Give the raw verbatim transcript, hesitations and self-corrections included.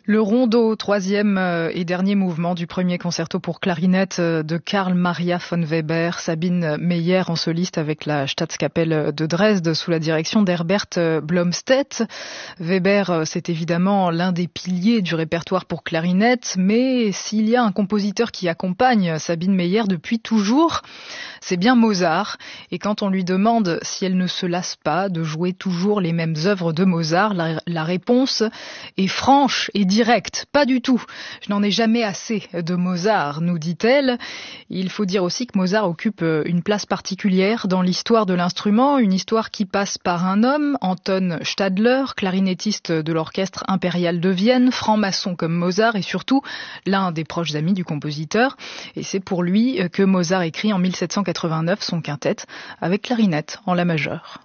Le rondo, troisième et dernier mouvement du premier concerto pour clarinette de Carl Maria von Weber, Sabine Meyer en soliste avec la Staatskapelle de Dresde sous la direction d'Herbert Blomstedt. Weber, c'est évidemment l'un des piliers du répertoire pour clarinette, mais s'il y a un compositeur qui accompagne Sabine Meyer depuis toujours, c'est bien Mozart. Et quand on lui demande si elle ne se lasse pas de jouer toujours les mêmes œuvres de Mozart, la, la réponse est franche et directe. Pas du tout. Je n'en ai jamais assez de Mozart, nous dit-elle. Il faut dire aussi que Mozart occupe une place particulière dans l'histoire de l'instrument, une histoire qui passe par un homme, Anton Stadler, clarinettiste de l'orchestre impérial de Vienne, franc-maçon comme Mozart et surtout l'un des proches amis du compositeur. Et c'est pour lui que Mozart écrit en mille sept cent quatre-vingt-neuf son quintette avec clarinette en la majeure.